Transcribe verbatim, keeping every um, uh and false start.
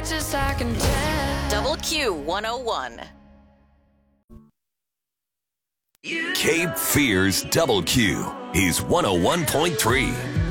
Texas, I can tell. Double Q one oh one. Cape Fear's Double Q. He's one oh one point three.